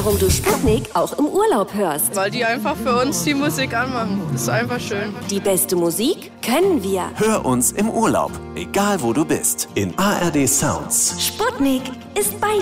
warum du Sputnik auch im Urlaub hörst. Weil die einfach für uns die Musik anmachen. Das ist einfach schön. Die beste Musik können wir. Hör uns im Urlaub, egal wo du bist, in ARD Sounds. Sputnik ist bei